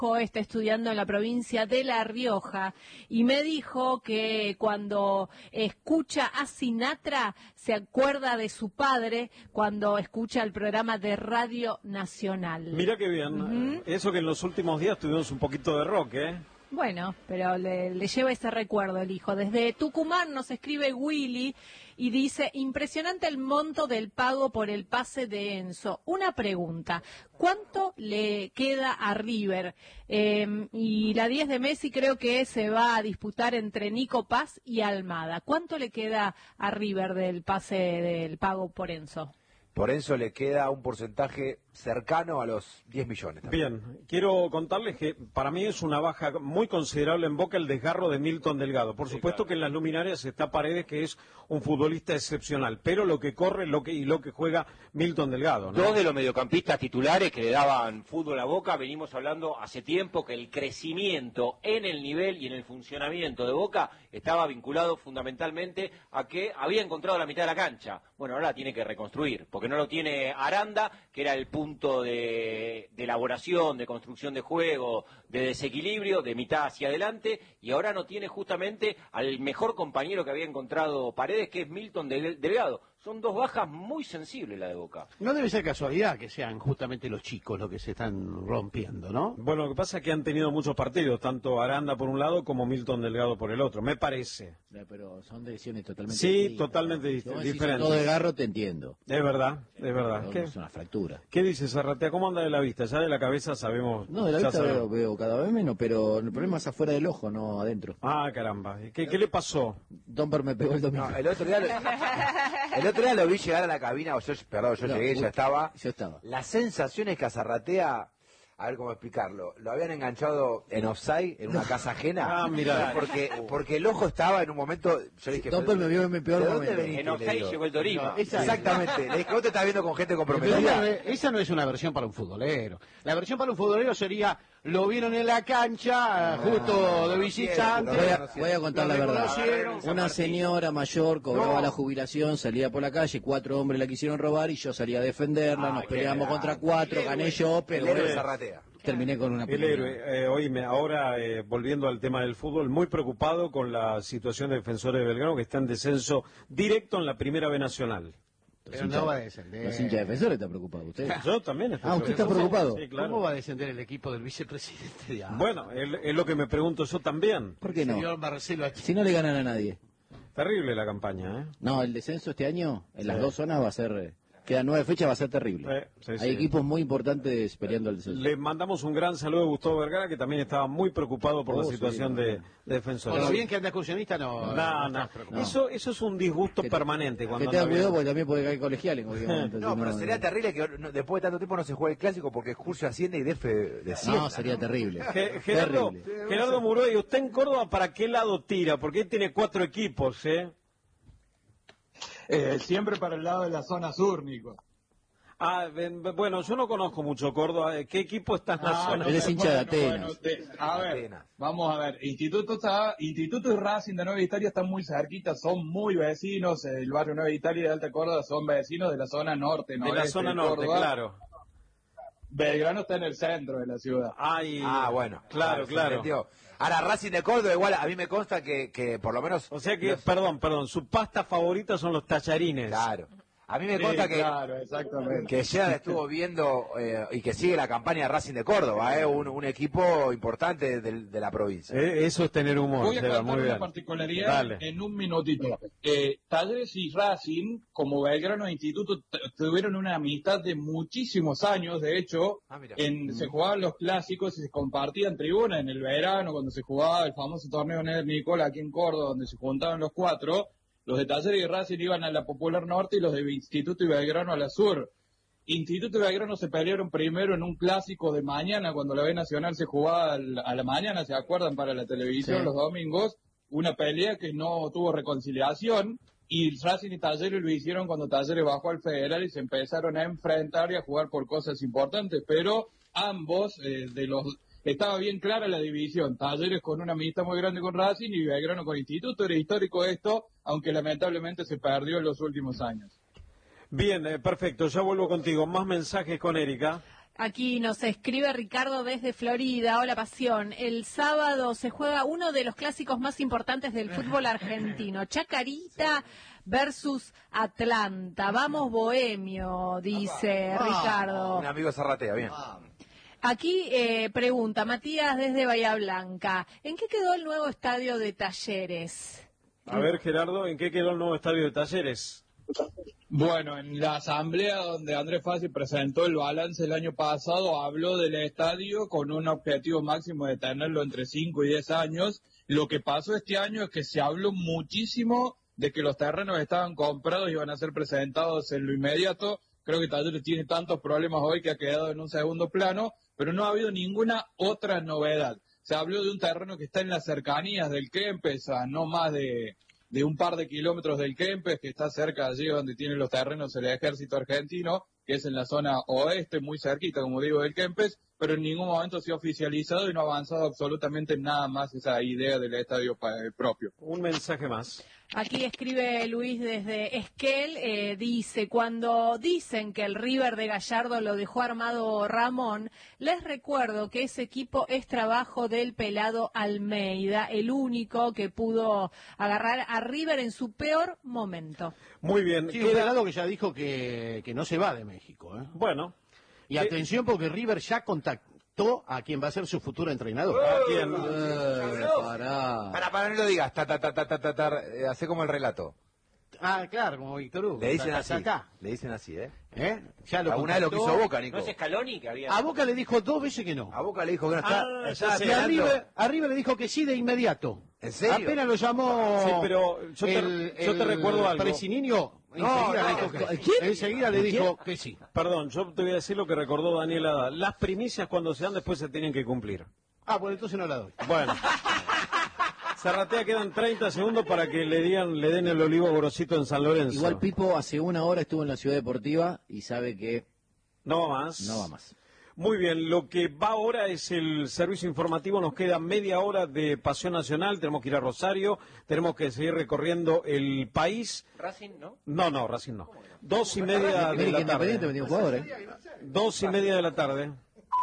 conozco, está estudiando en la provincia de La Rioja y me dijo que cuando escucha a Sinatra se acuerda de su padre cuando escucha el programa de Radio Nacional. Mira qué bien, eso que en los últimos días tuvimos un poquito de rock, ¿eh? Bueno, pero le lleva ese recuerdo el hijo. Desde Tucumán nos escribe Willy y dice, impresionante el monto del pago por el pase de Enzo. Una pregunta, ¿cuánto le queda a River? Y la 10 de Messi creo que se va a disputar entre Nico Paz y Almada. ¿Cuánto le queda a River del pase del pago por Enzo? Por Enzo le queda un porcentaje cercano a los 10 millones. También. Bien, quiero contarles que para mí es una baja muy considerable en Boca el desgarro de Milton Delgado. Por supuesto que en las luminarias está Paredes, que es un futbolista excepcional, pero lo que corre lo que juega Milton Delgado, ¿no? Dos de los mediocampistas titulares que le daban fútbol a Boca, venimos hablando hace tiempo que el crecimiento en el nivel y en el funcionamiento de Boca estaba vinculado fundamentalmente a que había encontrado la mitad de la cancha. Bueno, ahora la tiene que reconstruir, porque no lo tiene Aranda, que era el punto de elaboración, de construcción de juego, de desequilibrio, de mitad hacia adelante, y ahora no tiene justamente al mejor compañero que había encontrado Paredes, que es Milton Delgado. Son dos bajas muy sensibles la de Boca. No debe ser casualidad que sean justamente los chicos los que se están rompiendo, ¿no? Bueno, lo que pasa es que han tenido muchos partidos, tanto Aranda por un lado como Milton Delgado por el otro, me parece. Pero son decisiones totalmente distintas. Sí, totalmente diferentes. Todo de garro te entiendo. Es verdad, es verdad. ¿Qué? Es una fractura. ¿Qué dices, Zarratea? ¿Cómo anda de la vista? Ya de la cabeza sabemos... No, de la vista veo cada vez menos, pero el problema es afuera del ojo, no adentro. Ah, caramba. ¿Qué le pasó? Domper me pegó el domingo. No, el otro día lo vi llegar a la cabina, yo llegué, ya estaba. Yo estaba. Las sensaciones que a Zarratea, a ver cómo explicarlo, lo habían enganchado en offside, en una casa ajena. Ah, mira. Porque el ojo estaba en un momento, yo le dije... Domper me vio en mi peor momento. En offside llegó el Dorima. Exactamente, le dije, vos te estás viendo con gente comprometida. Esa no es una versión para un futbolero. La versión para un futbolero sería, lo vieron en la cancha, justo de visitante. Voy a contar la verdad. Una señora mayor cobraba la jubilación, salía por la calle, 4 hombres la quisieron robar y yo salí a defenderla, nos peleamos contra 4, gané yo, pero terminé con una pelea. El héroe, oíme, ahora volviendo al tema del fútbol, muy preocupado con la situación de Defensores de Belgrano, que está en descenso directo en la Primera B Nacional. Pero no va a descender. Los hinchas defensores están preocupados. ¿Usted? Yo también estoy ¿usted está preocupado? Sí, claro. ¿Cómo va a descender el equipo del vicepresidente de AFA? Bueno, es lo que me pregunto yo también. ¿Por qué no? Señor Marcelo H. Si no le ganan a nadie. Terrible la campaña, ¿eh? No, el descenso este año, en las dos zonas va a ser... Quedan 9 fechas, va a ser terrible. Hay equipos muy importantes peleando el descenso. Le mandamos un gran saludo a Gustavo Vergara, que también estaba muy preocupado por la situación de Defensores. Por lo bien que anda excursionista, no. Eso es un disgusto permanente. Que tenga cuidado porque también puede caer colegial en cualquier momento. No, pero sería terrible que después de tanto tiempo no se juegue el clásico porque Excursio asciende y Defe desciende. No, sería terrible. Gerardo Muroy, ¿usted en Córdoba para qué lado tira? Porque él tiene 4 equipos, ¿eh? Siempre para el lado de la zona sur, Nico. Bueno, yo no conozco mucho Córdoba. ¿Qué equipo está en la zona? Él es hincha de Atenas. Vamos a ver. Instituto y Racing de Nueva Italia están muy cerquitas, son muy vecinos. El barrio Nueva Italia y de Alta Córdoba son vecinos de la zona norte. De la zona norte, claro. Belgrano está en el centro de la ciudad. Bueno. Claro. Ahora, Racing de Córdoba, igual a mí me consta que por lo menos... O sea que, perdón, su pasta favorita son los tallarines. Claro. A mí me consta que Gerard estuvo viendo y que sigue la campaña de Racing de Córdoba, un equipo importante de la provincia. Eso es tener humor. Voy a contar una particularidad en un minutito. Talleres y Racing, como Belgrano e Instituto, tuvieron una amistad de muchísimos años. De hecho, se jugaban los clásicos y se compartían tribunas en el verano, cuando se jugaba el famoso torneo Ned Nicola aquí en Córdoba, donde se juntaban los 4. Los de Talleres y Racing iban a la Popular Norte y los de Instituto y Belgrano a la Sur. Instituto y Belgrano se pelearon primero en un clásico de mañana, cuando la B Nacional se jugaba a la mañana, ¿se acuerdan? Para la televisión los domingos. Una pelea que no tuvo reconciliación, y Racing y Talleres lo hicieron cuando Talleres bajó al Federal y se empezaron a enfrentar y a jugar por cosas importantes, pero ambos estaba bien clara la división. Talleres con una amistad muy grande con Racing y Belgrano con Instituto. Era histórico esto, aunque lamentablemente se perdió en los últimos años. Bien, perfecto. Ya vuelvo contigo. Más mensajes con Erika. Aquí nos escribe Ricardo desde Florida. Hola, Pasión. El sábado se juega uno de los clásicos más importantes del fútbol argentino. Chacarita versus Atlanta. Vamos, Bohemio, dice Ricardo. Un amigo Zarratea, bien. Aquí pregunta Matías desde Bahía Blanca. ¿En qué quedó el nuevo estadio de Talleres? A ver, Gerardo, ¿en qué quedó el nuevo estadio de Talleres? Bueno, en la asamblea donde Andrés Fassi presentó el balance el año pasado, habló del estadio con un objetivo máximo de tenerlo entre 5 y 10 años. Lo que pasó este año es que se habló muchísimo de que los terrenos estaban comprados y iban a ser presentados en lo inmediato. Creo que Talleres tiene tantos problemas hoy que ha quedado en un segundo plano, pero no ha habido ninguna otra novedad. Se habló de un terreno que está en las cercanías del Kempes, a no más de un par de kilómetros del Kempes, que está cerca allí donde tienen los terrenos el ejército argentino, que es en la zona oeste, muy cerquita, como digo, del Kempes, pero en ningún momento se ha oficializado y no ha avanzado absolutamente nada más esa idea del estadio propio. Un mensaje más. Aquí escribe Luis desde Esquel, dice, cuando dicen que el River de Gallardo lo dejó armado Ramón, les recuerdo que ese equipo es trabajo del pelado Almeida, el único que pudo agarrar a River en su peor momento. Muy bien. Sí, un pelado que ya dijo que no se va de México. Bueno. Y atención porque River ya contactó a quien va a ser su futuro entrenador. ¿A quién? Para, no lo digas, hace como el relato. Ah, claro, como Víctor Hugo. Le dicen así, acá. le dicen así, ¿eh? Ya lo Alguna vez lo quiso Boca, Nico. ¿No es Scaloni que había? A Boca le dijo 2 veces que no. A Boca le dijo que no está. Y a River le dijo que sí de inmediato. ¿En serio? Apenas lo llamó. Sí, pero yo te recuerdo algo. Presininho, enseguida le dijo que sí. Perdón, yo te voy a decir lo que recordó Daniel Haddad. Las primicias cuando se dan después se tienen que cumplir. Ah, pues entonces no la doy. Bueno. Zarratea, quedan 30 segundos para que le den el olivo grosito en San Lorenzo. Igual Pipo hace una hora estuvo en la Ciudad Deportiva y sabe que no va más. No va más. Muy bien, lo que va ahora es el servicio informativo. Nos queda media hora de Pasión Nacional. Tenemos que ir a Rosario, tenemos que seguir recorriendo el país. ¿Racing no? No, Racing no. 2:30 de la tarde. 2:30 de la tarde.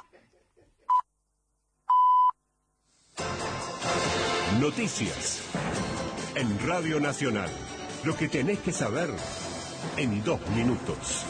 Noticias en Radio Nacional. Lo que tenés que saber en 2 minutos.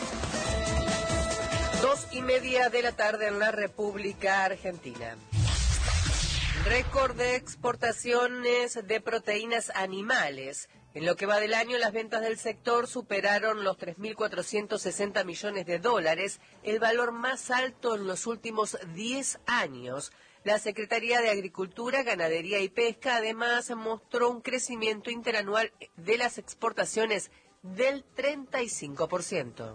2:30 de la tarde en la República Argentina. Récord de exportaciones de proteínas animales. En lo que va del año, las ventas del sector superaron los 3.460 millones de dólares, el valor más alto en los últimos 10 años. La Secretaría de Agricultura, Ganadería y Pesca además mostró un crecimiento interanual de las exportaciones del 35%.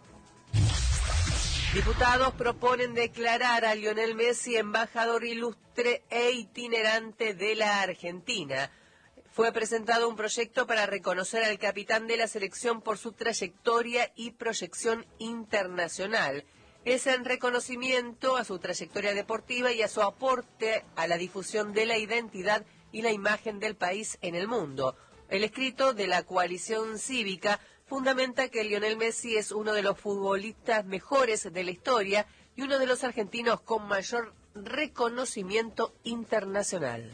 Diputados proponen declarar a Lionel Messi embajador ilustre e itinerante de la Argentina. Fue presentado un proyecto para reconocer al capitán de la selección por su trayectoria y proyección internacional. Es en reconocimiento a su trayectoria deportiva y a su aporte a la difusión de la identidad y la imagen del país en el mundo. El escrito de la coalición cívica fundamenta que Lionel Messi es uno de los futbolistas mejores de la historia y uno de los argentinos con mayor reconocimiento internacional.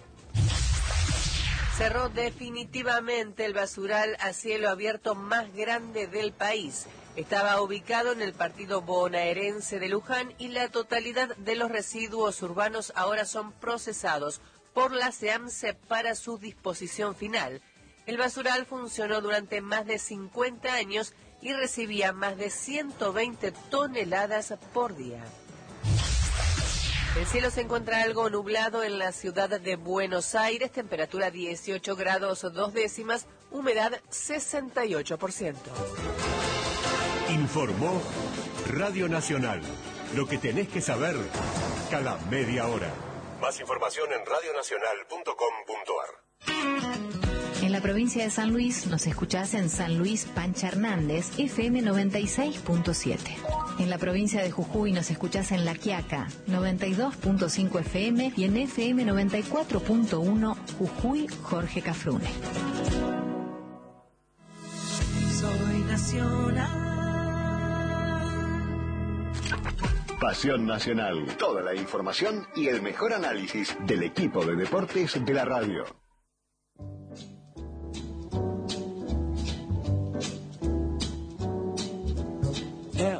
Cerró definitivamente el basural a cielo abierto más grande del país. Estaba ubicado en el partido bonaerense de Luján y la totalidad de los residuos urbanos ahora son procesados por la SEAMSE para su disposición final. El basural funcionó durante más de 50 años y recibía más de 120 toneladas por día. El cielo se encuentra algo nublado en la ciudad de Buenos Aires, temperatura 18 grados 2 décimas, humedad 68%. Informó Radio Nacional. Lo que tenés que saber cada media hora. Más información en radionacional.com.ar. En la provincia de San Luis nos escuchás en San Luis Pancha Hernández, FM 96.7. En la provincia de Jujuy nos escuchás en La Quiaca, 92.5 FM y en FM 94.1 Jujuy Jorge Cafrune. Soy nacional. Pasión Nacional. Toda la información y el mejor análisis del equipo de deportes de la radio. L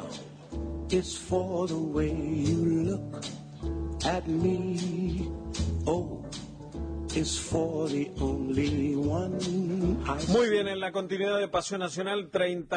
is for the way you look at me. O is for the only one I see. Muy bien, en la continuidad de Pasión Nacional,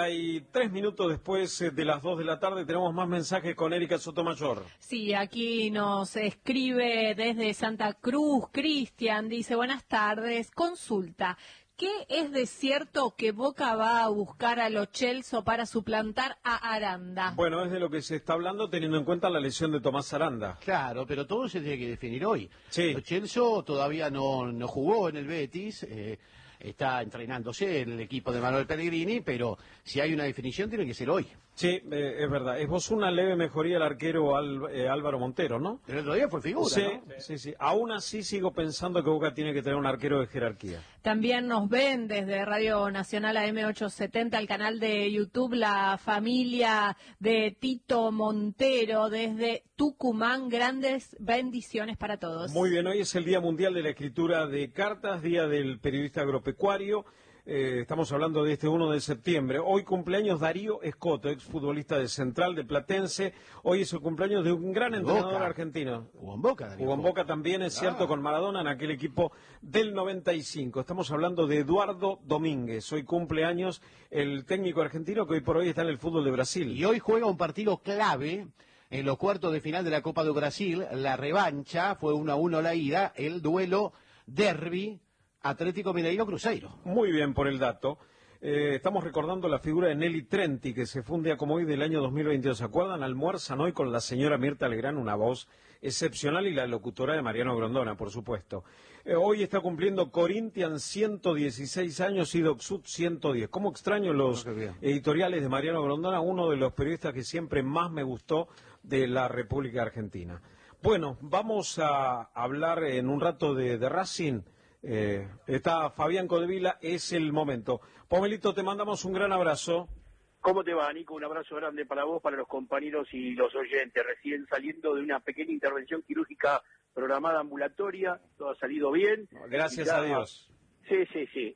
33 minutos después de las 2 de la tarde, tenemos más mensajes con Erika Sotomayor. Sí, aquí nos escribe desde Santa Cruz, Cristian, dice, buenas tardes, consulta. ¿Qué es de cierto que Boca va a buscar a Lo Celso para suplantar a Aranda? Bueno, es de lo que se está hablando teniendo en cuenta la lesión de Tomás Aranda. Claro, pero todo se tiene que definir hoy. Sí. Lo Celso todavía no jugó en el Betis, está entrenándose en el equipo de Manuel Pellegrini, pero si hay una definición tiene que ser hoy. Sí, es verdad. Es una leve mejoría el arquero Álvaro Montero, ¿no? El otro día fue figura, sí, ¿no? Sí. Aún así sigo pensando que Boca tiene que tener un arquero de jerarquía. También nos ven desde Radio Nacional AM870, el canal de YouTube, la familia de Tito Montero desde Tucumán. Grandes bendiciones para todos. Muy bien, hoy es el Día Mundial de la Escritura de Cartas, Día del Periodista Agropecuario. Estamos hablando de este 1 de septiembre. Hoy cumpleaños Darío Escoto, exfutbolista de Central, de Platense. Hoy es el cumpleaños de un gran entrenador argentino. Jugó en Boca, Darío. Jugó en Boca también, es cierto, con Maradona en aquel equipo del 95. Estamos hablando de Eduardo Domínguez. Hoy cumpleaños el técnico argentino que hoy por hoy está en el fútbol de Brasil. Y hoy juega un partido clave en los cuartos de final de la Copa do Brasil. La revancha fue 1-1 la ida, el duelo derbi Atlético Mineiro-Cruzeiro. Muy bien por el dato. Estamos recordando la figura de Nelly Trenti, que se funde como hoy del año 2022. ¿Se acuerdan? Almuerzan hoy con la señora Mirta Legrand, una voz excepcional, y la locutora de Mariano Grondona, por supuesto. Hoy está cumpliendo Corinthians 116 años y Doc Sud 110. ¿Cómo extraño los editoriales de Mariano Grondona? Uno de los periodistas que siempre más me gustó de la República Argentina. Bueno, vamos a hablar en un rato de Racing. Está Fabián Codevila, es el momento. Pomelito, te mandamos un gran abrazo. ¿Cómo te va, Nico? Un abrazo grande para vos, para los compañeros y los oyentes. Recién saliendo de una pequeña intervención quirúrgica programada ambulatoria, todo ha salido bien. Gracias a Dios. Sí.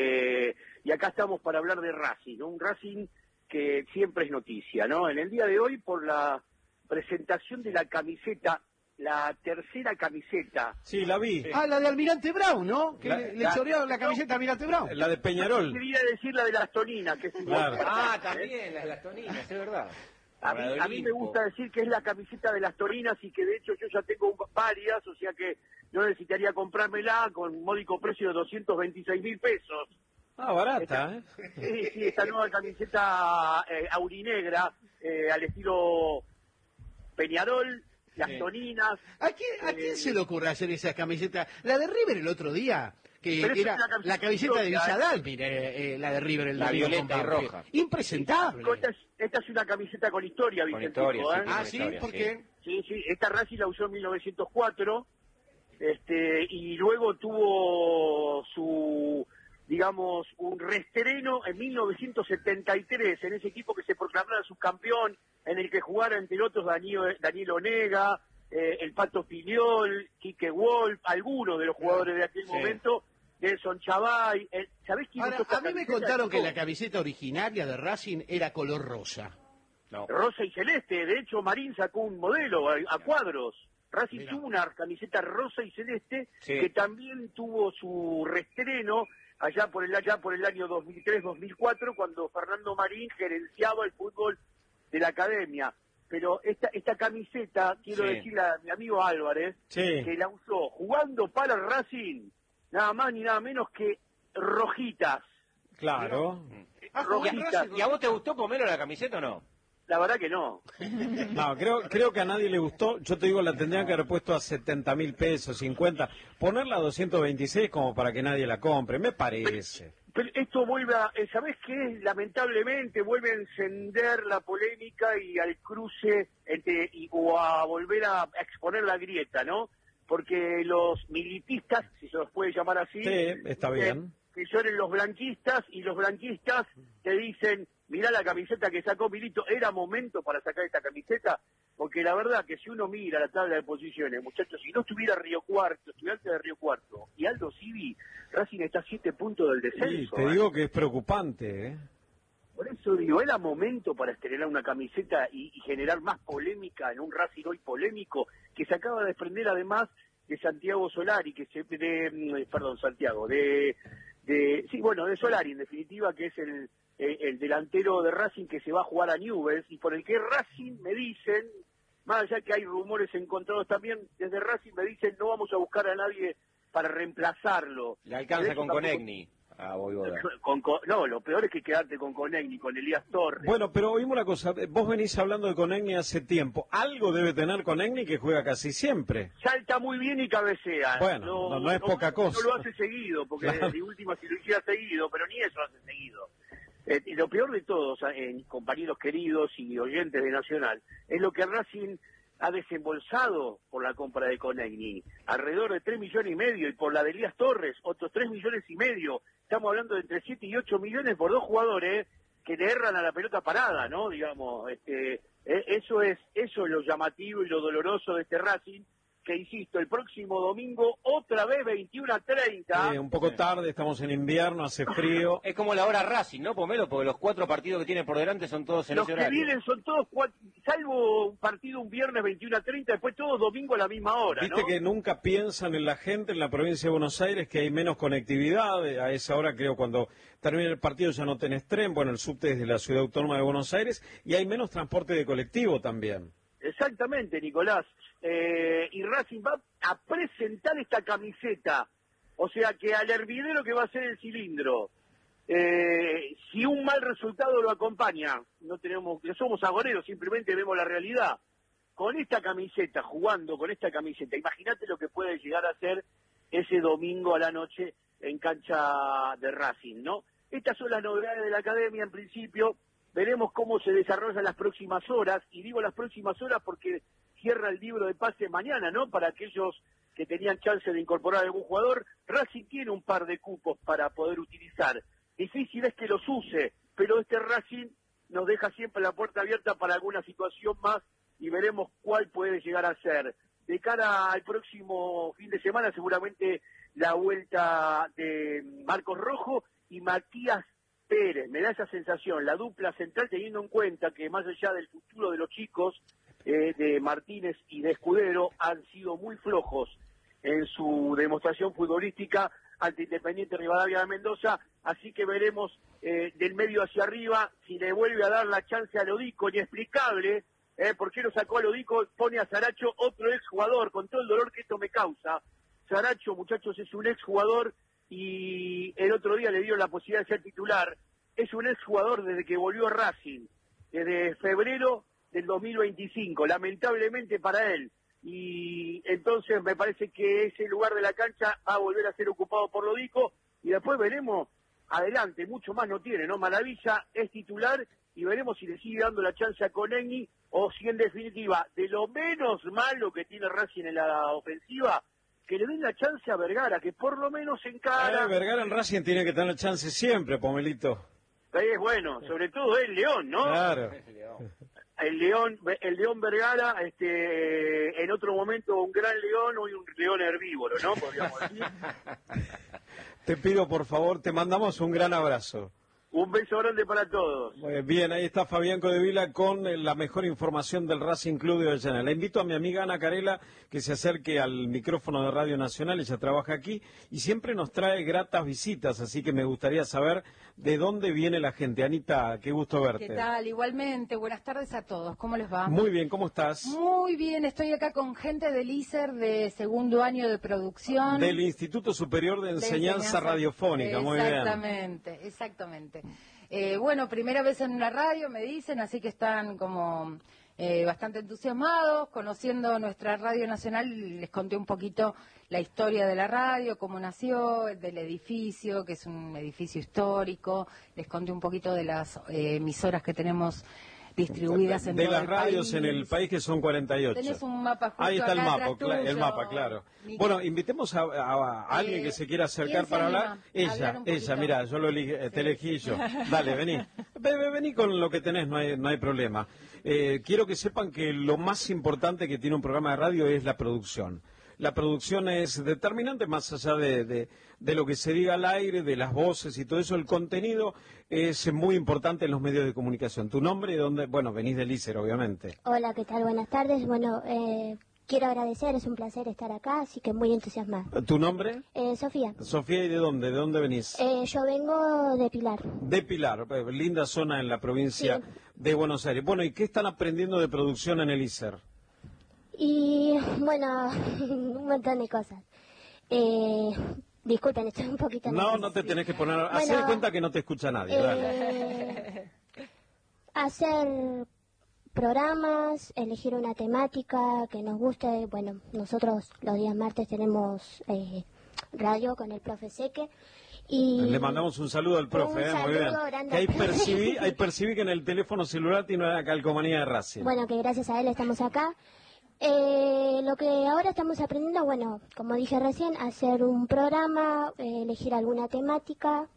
Y acá estamos para hablar de Racing, ¿no? Un Racing que siempre es noticia, ¿no? En el día de hoy, por la presentación de la camiseta, la tercera camiseta. Sí, la vi. La de Almirante Brown, ¿no? Que le chorearon la camiseta a Almirante Brown. La de Peñarol. Quería decir la de las Toninas, que es igual. Claro. También, la de las Toninas, es verdad. A mí me gusta decir que es la camiseta de las Toninas y que de hecho yo ya tengo varias, o sea que yo necesitaría comprármela con un módico precio de 226.000 pesos. Barata, Sí, esta nueva camiseta aurinegra, al estilo Peñarol, las Toninas. ¿A quién se le ocurre hacer esa camiseta? La de River el otro día, que era la camiseta de Villadal, mire, la de River, la violeta y roja. Impresentable. Esta es una camiseta con historia, Vicente. ¿Sí? ¿Por qué? Sí, esta Racing la usó en 1904, y luego tuvo un reestreno en 1973, en ese equipo que se proclamara subcampeón, en el que jugara entre otros Daniel Onega, el Pato Filiol, Quique Wolf, algunos de los jugadores de aquel momento, Nelson Chavay. ¿Sabés quién usó esta a mí me contaron que la camiseta originaria de Racing era color rosa. No. Rosa y celeste, de hecho Marín sacó un modelo a cuadros. Racing tuvo una camiseta rosa y celeste que también tuvo su reestreno allá por el año 2003-2004, cuando Fernando Marín gerenciaba el fútbol de la academia. Pero esta camiseta, quiero decirle a mi amigo Álvarez, que la usó jugando para el Racing, nada más ni nada menos que Rojitas. Claro. Rojitas. ¿Y a vos te gustó, Pomelo, la camiseta o no? La verdad que no. No, creo que a nadie le gustó. Yo te digo, la tendrían que haber puesto a 70.000 pesos, 50. Ponerla a 226 como para que nadie la compre, me parece. Pero esto vuelve a, ¿sabés qué? Lamentablemente vuelve a encender la polémica y al cruce o a volver a exponer la grieta, ¿no? Porque los militistas, si se los puede llamar así, está bien, que son los blanquistas, y los blanquistas te dicen mirá la camiseta que sacó Milito, ¿era momento para sacar esta camiseta? Porque la verdad que si uno mira la tabla de posiciones, muchachos, si no estuviera Río Cuarto, Estudiantes de Río Cuarto y Aldo Civi, Racing está a 7 puntos del descenso. Sí, te digo que es preocupante, ¿eh? Por eso digo, ¿era momento para estrenar una camiseta y generar más polémica en un Racing hoy polémico que se acaba de desprender además de Santiago Solari, de Solari en definitiva, que es el delantero de Racing que se va a jugar a Newell's y por el que Racing me dicen, más allá que hay rumores encontrados también, desde Racing me dicen no vamos a buscar a nadie para reemplazarlo. Le alcanza con Conegni. No, lo peor es que quedarte con Conegni, con Elías Torres. Bueno, pero oímos una cosa, vos venís hablando de Conegni hace tiempo. Algo debe tener Conegni que juega casi siempre. Salta muy bien y cabecea. Bueno, no es poca cosa. No lo hace seguido, porque Claro. de última si lo hiciera seguido, pero ni eso hace seguido. Y lo peor de todos, compañeros queridos y oyentes de Nacional, es lo que Racing ha desembolsado por la compra de Conegni, alrededor de 3,5 millones, y por la de Elías Torres, otros 3,5 millones. Estamos hablando de entre 7 y 8 millones por dos jugadores que le erran a la pelota parada, ¿no? Digamos, eso es lo llamativo y lo doloroso de este Racing, que insisto, el próximo domingo otra vez 21:30. Un poco tarde, estamos en invierno, hace frío. Es como la hora Racing, ¿no, Pomelo? Porque los 4 partidos que tienen por delante son todos en Los ese que horario. vienen son todos, salvo un partido un viernes 21:30, después todos domingo a la misma hora, Viste ¿no? que nunca piensan en la gente en la provincia de Buenos Aires, que hay menos conectividad. A esa hora, creo, cuando termina el partido ya no tenés tren. Bueno, el subte es de la Ciudad Autónoma de Buenos Aires y hay menos transporte de colectivo también. Exactamente, Nicolás. Y Racing va a presentar esta camiseta. O sea que al hervidero que va a ser el cilindro, si un mal resultado lo acompaña, no somos agoreros, simplemente vemos la realidad. Con esta camiseta, jugando con esta camiseta, imagínate lo que puede llegar a ser ese domingo a la noche en cancha de Racing, ¿no? Estas son las novedades de la academia en principio. Veremos cómo se desarrollan las próximas horas, y digo las próximas horas porque cierra el libro de pases mañana, ¿no? Para aquellos que tenían chance de incorporar a algún jugador, Racing tiene un par de cupos para poder utilizar. Difícil es que los use, pero este Racing nos deja siempre la puerta abierta para alguna situación más y veremos cuál puede llegar a ser. De cara al próximo fin de semana, seguramente la vuelta de Marcos Rojo y Matías Pérez, me da esa sensación, la dupla central, teniendo en cuenta que más allá del futuro de los chicos, de Martínez y de Escudero, han sido muy flojos en su demostración futbolística ante Independiente Rivadavia de Mendoza, así que veremos del medio hacia arriba si le vuelve a dar la chance a Lodico, inexplicable, por qué lo sacó a Lodico, pone a Saracho, otro exjugador, con todo el dolor que esto me causa. Saracho, muchachos, es un exjugador y el otro día le dio la posibilidad de ser titular. Es un exjugador desde que volvió a Racing, desde febrero del 2025, lamentablemente para él. Y entonces me parece que ese lugar de la cancha va a volver a ser ocupado por Lodico y después veremos adelante, mucho más no tiene, ¿no? Maravilla es titular y veremos si le sigue dando la chance a Conegni o si en definitiva, de lo menos malo que tiene Racing en la ofensiva, que le den la chance a Vergara, que por lo menos encara. Vergara en Racing tiene que tener chance siempre, Pomelito. Es bueno, sobre todo el León, ¿no? Claro. El León Vergara, en otro momento un gran León, hoy un León herbívoro, ¿no? Podríamos decir. Te pido, por favor, te mandamos un gran abrazo. Un beso grande para todos. Bien, ahí está Fabián Codevila con la mejor información del Racing Club de Avellaneda. Le invito a mi amiga Ana Carela que se acerque al micrófono de Radio Nacional, ella trabaja aquí y siempre nos trae gratas visitas, así que me gustaría saber de dónde viene la gente. Anita, qué gusto verte. ¿Qué tal? Igualmente, buenas tardes a todos. ¿Cómo les va? Muy bien, ¿cómo estás? Muy bien, estoy acá con gente del ISER de segundo año de producción. Del Instituto Superior de Enseñanza Radiofónica, muy bien. Exactamente. Bueno, primera vez en una radio, me dicen, así que están como bastante entusiasmados, conociendo nuestra Radio Nacional. Les conté un poquito la historia de la radio, cómo nació, del edificio, que es un edificio histórico. Les conté un poquito de las emisoras que tenemos distribuidas en todo el país. De las radios en el país, que son 48. Tenés un mapa justo ahí está el acá mapa, atrás tuyo, el mapa, claro. Bueno, invitemos a alguien que se quiera acercar para hablar. Ella, mira, yo te elegí yo. Dale, vení. Vení con lo que tenés, no hay problema. Quiero que sepan que lo más importante que tiene un programa de radio es la producción. La producción es determinante, más allá de lo que se diga al aire, de las voces y todo eso. El contenido es muy importante en los medios de comunicación. ¿Tu nombre y dónde? Bueno, venís del ISER, obviamente. Hola, ¿qué tal? Buenas tardes. Bueno, quiero agradecer, es un placer estar acá, así que muy entusiasmada. ¿Tu nombre? Sofía. Sofía, ¿y de dónde? ¿De dónde venís? Yo vengo de Pilar. De Pilar, linda zona en la provincia de Buenos Aires. Bueno, ¿y qué están aprendiendo de producción en el ISER? Y bueno, un montón de cosas. Disculpen, estoy un poquito nerviosa. No te tenés que poner... Hacé cuenta que no te escucha nadie, dale. Hacer programas, elegir una temática que nos guste. Bueno, nosotros los días martes tenemos radio con el profe Seque. Y le mandamos un saludo al profe, muy bien. Que ahí percibí que en el teléfono celular tiene una calcomanía de Racing. Bueno, que gracias a él estamos acá. Lo que ahora estamos aprendiendo, bueno, como dije recién, hacer un programa, elegir alguna temática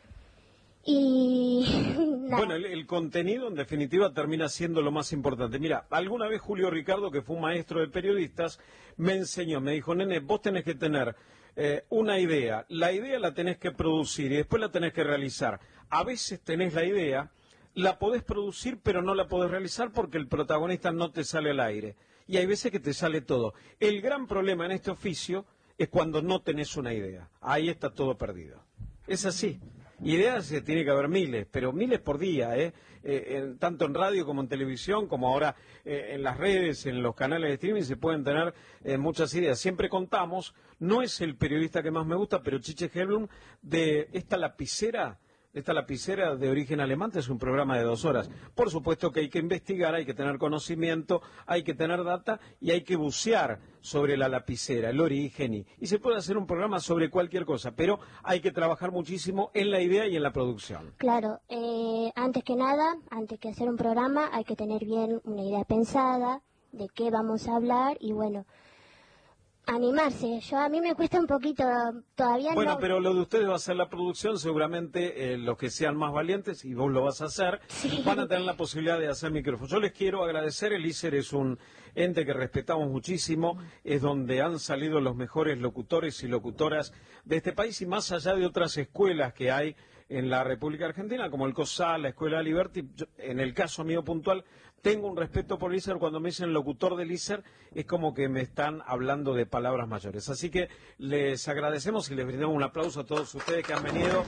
y... Bueno, el contenido en definitiva termina siendo lo más importante. Mira, alguna vez Julio Ricardo, que fue un maestro de periodistas, me enseñó, me dijo, nene, vos tenés que tener una idea, la idea la tenés que producir y después la tenés que realizar. A veces tenés la idea, la podés producir pero no la podés realizar porque el protagonista no te sale al aire. Y hay veces que te sale todo. El gran problema en este oficio es cuando no tenés una idea. Ahí está todo perdido. Es así. Ideas tiene que haber miles, pero miles por día, tanto en radio como en televisión, como ahora en las redes, en los canales de streaming, se pueden tener muchas ideas. Siempre contamos, no es el periodista que más me gusta, pero Chiche Helblum, de esta lapicera de origen alemán, es un programa de 2 horas. Por supuesto que hay que investigar, hay que tener conocimiento, hay que tener data y hay que bucear sobre la lapicera, el origen. Y se puede hacer un programa sobre cualquier cosa, pero hay que trabajar muchísimo en la idea y en la producción. Claro, antes que nada, antes que hacer un programa, hay que tener bien una idea pensada de qué vamos a hablar y bueno... Animarse, a mí me cuesta un poquito, todavía Bueno, pero lo de ustedes va a ser la producción, seguramente los que sean más valientes, y vos lo vas a hacer, van a tener la posibilidad de hacer micrófonos. Yo les quiero agradecer, el ISER es un ente que respetamos muchísimo, es donde han salido los mejores locutores y locutoras de este país, y más allá de otras escuelas que hay en la República Argentina, como el COSAL, la Escuela Liberty, en el caso mío puntual, tengo un respeto por el ISER. Cuando me dicen locutor del ISER, es como que me están hablando de palabras mayores. Así que les agradecemos y les brindamos un aplauso a todos ustedes que han venido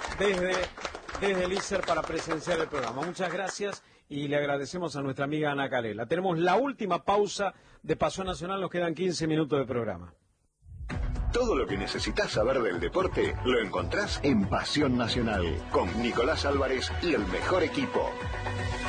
desde el ISER para presenciar el programa. Muchas gracias y le agradecemos a nuestra amiga Ana Calela. Tenemos la última pausa de Paso Nacional, nos quedan 15 minutos de programa. Todo lo que necesitas saber del deporte lo encontrás en Pasión Nacional, con Nicolás Álvarez y el mejor equipo.